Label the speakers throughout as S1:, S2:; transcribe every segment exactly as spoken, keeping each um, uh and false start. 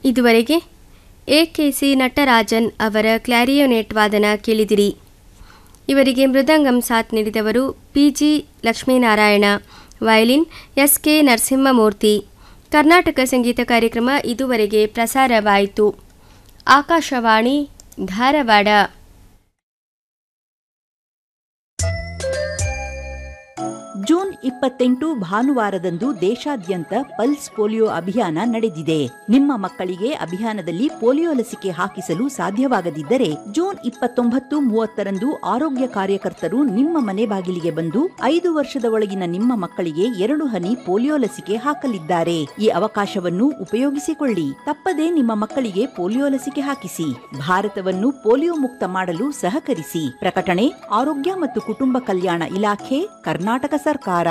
S1: ಇದುವರೆಗೆ A K C Natarajan ಅವರ clarinet ವಾದನ ಕೇಳಿದಿರಿ. ಇವರಿಗೆ ಮೃದಂಗಂ ಸಾಥ್ ನೀಡಿದವರು P G Lakshminarayana, violin S K Narasimhamurthy. Karnataka ಸಂಗೀತ ಕಾರ್ಯಕ್ರಮ ಇದುವರೆಗೆ ಪ್ರಸಾರವಾಯಿತು. ಆಕಾಶವಾಣಿ ಧಾರವಾಡ.
S2: ಜೂನ್ ಇಪ್ಪತ್ತೆಂಟು ಭಾನುವಾರದಂದು ದೇಶಾದ್ಯಂತ ಪಲ್ಸ್ ಪೋಲಿಯೋ ಅಭಿಯಾನ ನಡೆದಿದೆ. ನಿಮ್ಮ ಮಕ್ಕಳಿಗೆ ಅಭಿಯಾನದಲ್ಲಿ ಪೋಲಿಯೋ ಲಸಿಕೆ ಹಾಕಿಸಲು ಸಾಧ್ಯವಾಗದಿದ್ದರೆ ಜೂನ್ ಇಪ್ಪತ್ತೊಂಬತ್ತು ಮೂವತ್ತರಂದು ಆರೋಗ್ಯ ಕಾರ್ಯಕರ್ತರು ನಿಮ್ಮ ಮನೆ ಬಾಗಿಲಿಗೆ ಬಂದು ಐದು ವರ್ಷದ ಒಳಗಿನ ನಿಮ್ಮ ಮಕ್ಕಳಿಗೆ ಎರಡು ಹನಿ ಪೋಲಿಯೋ ಲಸಿಕೆ ಹಾಕಲಿದ್ದಾರೆ. ಈ ಅವಕಾಶವನ್ನು ಉಪಯೋಗಿಸಿಕೊಳ್ಳಿ. ತಪ್ಪದೇ ನಿಮ್ಮ ಮಕ್ಕಳಿಗೆ ಪೋಲಿಯೋ ಲಸಿಕೆ ಹಾಕಿಸಿ. ಭಾರತವನ್ನು ಪೋಲಿಯೋ ಮುಕ್ತ ಮಾಡಲು ಸಹಕರಿಸಿ. ಪ್ರಕಟಣೆ ಆರೋಗ್ಯ ಮತ್ತು ಕುಟುಂಬ ಕಲ್ಯಾಣ ಇಲಾಖೆ, ಕರ್ನಾಟಕ ಸರ್ಕಾರ.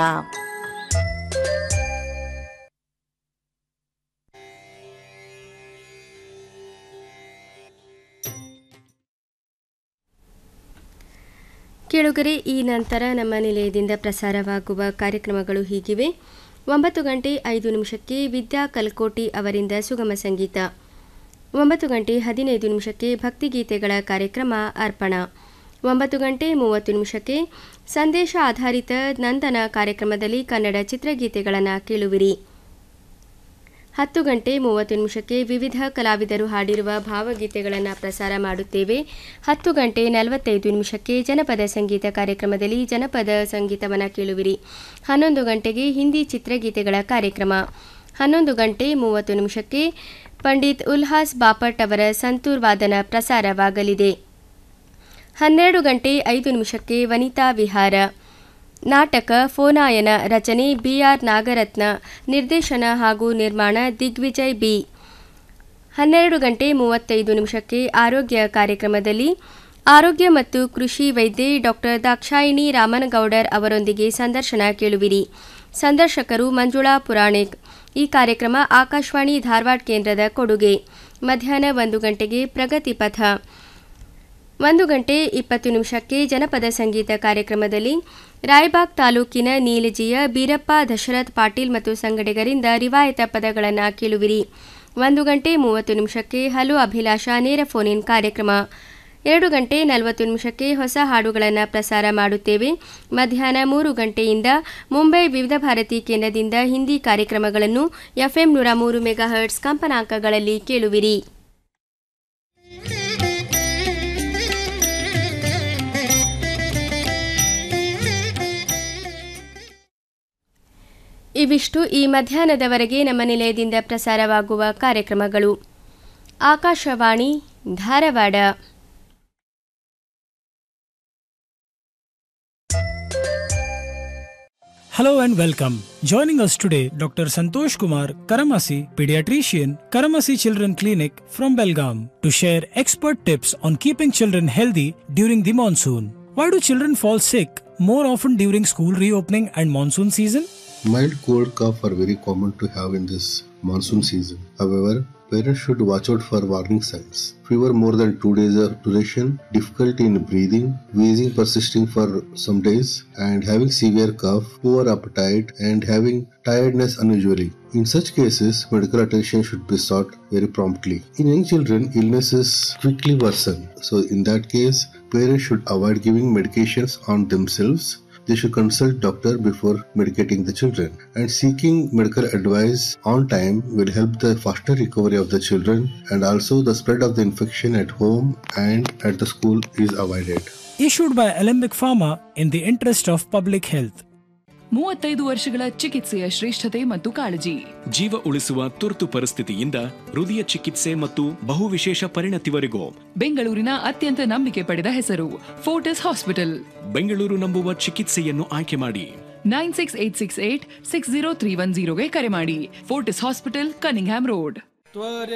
S1: ಕೇಳುಗರೆ, ಈ ನಂತರ ನಮ್ಮ ನಿಲಯದಿಂದ ಪ್ರಸಾರವಾಗುವ ಕಾರ್ಯಕ್ರಮಗಳು ಹೀಗಿವೆ. ಒಂಬತ್ತು ಗಂಟೆ ಐದು ನಿಮಿಷಕ್ಕೆ ವಿದ್ಯಾ ಕಲ್ಕೋಟಿ ಅವರಿಂದ ಸುಗಮ ಸಂಗೀತ. ಒಂಬತ್ತು ಗಂಟೆ ಹದಿನೈದು ನಿಮಿಷಕ್ಕೆ ಭಕ್ತಿಗೀತೆಗಳ ಕಾರ್ಯಕ್ರಮ ಅರ್ಪಣ. ಒಂಬತ್ತು ಗಂಟೆ ಮೂವತ್ತು ನಿಮಿಷಕ್ಕೆ ಸಂದೇಶ ಆಧಾರಿತ ನಂದನ ಕಾರ್ಯಕ್ರಮದಲ್ಲಿ ಕನ್ನಡ ಚಿತ್ರಗೀತೆಗಳನ್ನು ಕೇಳುವಿರಿ. ಹತ್ತು ಗಂಟೆ ಮೂವತ್ತು ನಿಮಿಷಕ್ಕೆ ವಿವಿಧ ಕಲಾವಿದರು ಹಾಡಿರುವ ಭಾವಗೀತೆಗಳನ್ನು ಪ್ರಸಾರ ಮಾಡುತ್ತೇವೆ. ಹತ್ತು ಗಂಟೆ ನಲವತ್ತೈದು ನಿಮಿಷಕ್ಕೆ ಜನಪದ ಸಂಗೀತ ಕಾರ್ಯಕ್ರಮದಲ್ಲಿ ಜನಪದ ಸಂಗೀತವನ್ನು ಕೇಳುವಿರಿ. ಹನ್ನೊಂದು ಗಂಟೆಗೆ ಹಿಂದಿ ಚಿತ್ರಗೀತೆಗಳ ಕಾರ್ಯಕ್ರಮ. ಹನ್ನೊಂದು ಗಂಟೆ ಮೂವತ್ತು ನಿಮಿಷಕ್ಕೆ ಪಂಡಿತ್ ಉಲ್ಹಾಸ್ ಬಾಪಟ್ ಅವರ ಸಂತೂರ್ ವಾದನ ಪ್ರಸಾರವಾಗಲಿದೆ. ಹನ್ನೆರಡು ಗಂಟೆ ಐದು ನಿಮಿಷಕ್ಕೆ ವನಿತಾ ವಿಹಾರ. ನಾಟಕ ಫೋನಾಯನ, ರಚನೆ ಬಿ ಆರ್ ನಾಗರತ್ನ, ನಿರ್ದೇಶನ ಹಾಗೂ ನಿರ್ಮಾಣ ದಿಗ್ವಿಜಯ್ ಬಿ. ಹನ್ನೆರಡು ಗಂಟೆ ಮೂವತ್ತೈದು ನಿಮಿಷಕ್ಕೆ ಆರೋಗ್ಯ ಕಾರ್ಯಕ್ರಮದಲ್ಲಿ ಆರೋಗ್ಯ ಮತ್ತು ಕೃಷಿ ವೈದ್ಯೆ ಡಾಕ್ಟರ್ ದಾಕ್ಷಾಯಿಣಿ ರಾಮನಗೌಡರ್ ಅವರೊಂದಿಗೆ ಸಂದರ್ಶನ ಕೇಳುವಿರಿ. ಸಂದರ್ಶಕರು ಮಂಜುಳಾ ಪುರಾಣಿಕ್. ಈ ಕಾರ್ಯಕ್ರಮ ಆಕಾಶವಾಣಿ ಧಾರವಾಡ ಕೇಂದ್ರದ ಕೊಡುಗೆ. ಮಧ್ಯಾಹ್ನ ಒಂದು ಗಂಟೆಗೆ ಪ್ರಗತಿ ಪಥ. ಒಂದು ಗಂಟೆ ಇಪ್ಪತ್ತು ನಿಮಿಷಕ್ಕೆ ಜನಪದ ಸಂಗೀತ ಕಾರ್ಯಕ್ರಮದಲ್ಲಿ ರಾಯಬಾಗ್ ತಾಲೂಕಿನ ನೀಲಜಿಯ ಬೀರಪ್ಪ ದಶರಥ್ ಪಾಟೀಲ್ ಮತ್ತು ಸಂಗಡಿಗರಿಂದ ರಿವಾಯತ ಪದಗಳನ್ನು ಕೇಳುವಿರಿ. ಒಂದು ಗಂಟೆ ಮೂವತ್ತು ನಿಮಿಷಕ್ಕೆ ಹಲೋ ಅಭಿಲಾಷ ನೇರ ಫೋನ್ ಇನ್ ಕಾರ್ಯಕ್ರಮ. ಎರಡು ಗಂಟೆ ನಲವತ್ತು ನಿಮಿಷಕ್ಕೆ ಹೊಸ ಹಾಡುಗಳನ್ನು ಪ್ರಸಾರ ಮಾಡುತ್ತೇವೆ. ಮಧ್ಯಾಹ್ನ ಮೂರು ಗಂಟೆಯಿಂದ ಮುಂಬೈ ವಿವಿಧ ಭಾರತಿ ಕೇಂದ್ರದಿಂದ ಹಿಂದಿ ಕಾರ್ಯಕ್ರಮಗಳನ್ನು ಎಫ್ಎಂ ನೂರ ಮೂರು ಮೆಗಾ ಹರ್ಟ್ಸ್ ಕಂಪನಾಂಕಗಳಲ್ಲಿ ಕೇಳುವಿರಿ. ಇವಿಷ್ಟು ಈ ಮಧ್ಯಾಹ್ನದವರೆಗೆ ನಮ್ಮ ನಿಲಯದಿಂದ ಪ್ರಸಾರವಾಗುವ ಕಾರ್ಯಕ್ರಮಗಳು. Akashvani Dharwad.
S3: Hello and welcome. Joining us today, Doctor Santosh Kumar Karamasi, pediatrician, Karamasi Children Clinic from Belgaum, to share expert tips on keeping children healthy during the monsoon. Why do children fall sick more often during school reopening and monsoon season?
S4: Mild cold cough are very common to have in this monsoon season. However, parents should watch out for warning signs. Fever more than two days of duration, difficulty in breathing, wheezing persisting for some days, and having severe cough, poor appetite, and having tiredness unusually. In such cases, medical attention should be sought very promptly. In young children, illnesses quickly worsen. So in that case, parents should avoid giving medications on themselves. They should consult doctor before medicating the children, and seeking medical advice on time will help the faster recovery of the children, and also the spread of the infection at home and at the school is avoided.
S3: Issued by Alembic Pharma in the interest of public health.
S5: ಮೂವತ್ತೈದು ವರ್ಷಗಳ ಚಿಕಿತ್ಸೆಯ ಶ್ರೇಷ್ಠತೆ ಮತ್ತು ಕಾಳಜಿ.
S6: ಜೀವ ಉಳಿಸುವ ತುರ್ತು ಪರಿಸ್ಥಿತಿಯಿಂದ ಹೃದಯ ಚಿಕಿತ್ಸೆ ಮತ್ತು ಬಹುವಿಶೇಷ ಪರಿಣತಿವರೆಗೂ
S5: ಬೆಂಗಳೂರಿನ ಅತ್ಯಂತ ನಂಬಿಕೆ ಪಡೆದ ಹೆಸರು ಫೋರ್ಟಿಸ್ ಹಾಸ್ಪಿಟಲ್.
S6: ಬೆಂಗಳೂರು ನಂಬುವ ಚಿಕಿತ್ಸೆಯನ್ನು ಆಯ್ಕೆ ಮಾಡಿ.
S5: Nine six eight six eight six zero three one ಜೀರೋಗೆ ಕರೆ ಮಾಡಿ. Fortis hospital, Cunningham road.